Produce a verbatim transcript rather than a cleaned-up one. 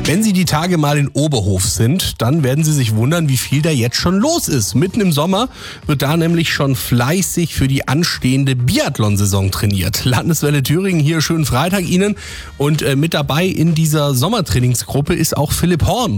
Wenn Sie die Tage mal in Oberhof sind, dann werden Sie sich wundern, wie viel da jetzt schon los ist. Mitten im Sommer wird da nämlich schon fleißig für die anstehende Biathlon-Saison trainiert. Landeswelle Thüringen, hier schönen Freitag Ihnen. Und äh, mit dabei in dieser Sommertrainingsgruppe ist auch Philipp Horn.